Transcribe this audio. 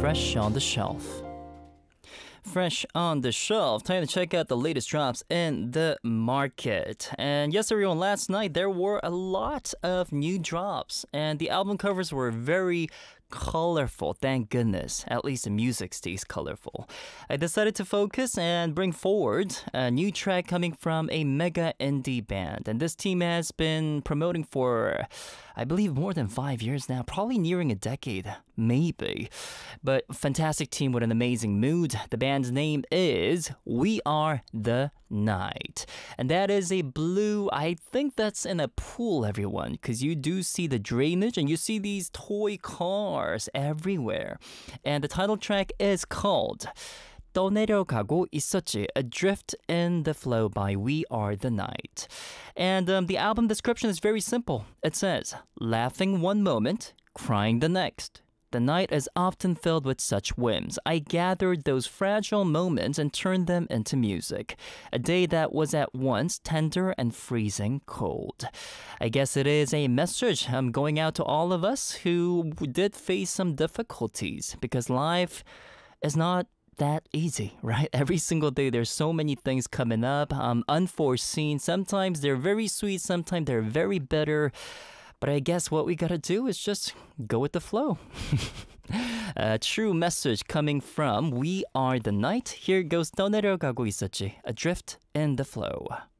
Fresh on the Shelf. Fresh on the Shelf. Time to check out the latest drops in the market. And yes, everyone, last night there were a lot of new drops, and the album covers were very colorful. Thank goodness. At least the music stays colorful. I decided to focus and bring forward a new track coming from a mega indie band. And this team has been promoting for, I believe, more than 5 years now, probably nearing a decade, maybe. But fantastic team with an amazing mood. The band's name is We Are the Night. And that is a blue, I think that's in a pool, everyone, because you do see the drainage and you see these toy cars everywhere. And the title track is called 떠내려가고 있었지, Adrift in the Flow by We Are the Night. And the album description is very simple. It says, laughing one moment, crying the next. The night is often filled with such whims. I gathered those fragile moments and turned them into music. A day that was at once tender and freezing cold. I guess it is a message going out to all of us who did face some difficulties, because life is not that easy, right? Every single day there's so many things coming up, unforeseen. Sometimes they're very sweet, sometimes they're very bitter. But I guess what we gotta do is just go with the flow. A true message coming from We Are the Night. Here goes 떠내려가고 있었지, Adrift in the Flow.